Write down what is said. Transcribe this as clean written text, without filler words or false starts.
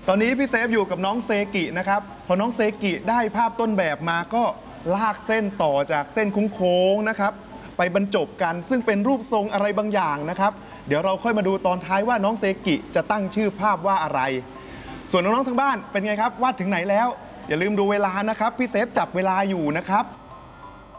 ตอนนี้พี่เซฟอยู่กับน้องเซกินะครับพอน้องเซกิได้ภาพต้นแบบมาก็ลากเส้นต่อจากเส้นโค้งๆนะครับไปบรรจบกันซึ่งเป็นรูปทรงอะไรบางอย่างนะครับเดี๋ยวเราค่อยมาดูตอนท้ายว่าน้องเซกิจะตั้งชื่อภาพว่าอะไรส่วนน้องๆทางบ้านเป็นไงครับวาดถึงไหนแล้วอย่าลืมดูเวลานะครับพี่เซฟจับเวลาอยู่นะครับ